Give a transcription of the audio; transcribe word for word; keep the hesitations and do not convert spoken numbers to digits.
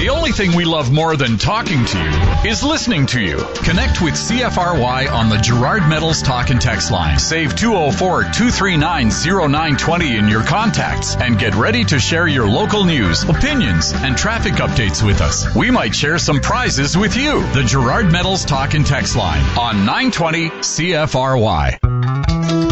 The only thing we love more than talking to you is listening to you. Connect with C F R Y on the Gerard Metals Talk and Text line. Save two oh four, two three nine, oh nine two oh in your contacts and get ready to share your local news, opinions, and traffic updates with us. We might share some prizes with you. The Gerard Metals Talk and Text line on nine twenty C F R Y.